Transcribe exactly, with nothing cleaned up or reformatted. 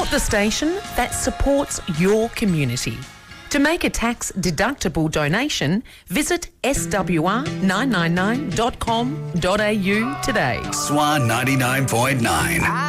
Support the station that supports your community. To make a tax-deductible donation, visit s w r nine nine nine dot com dot a u today. Swan ninety-nine point nine.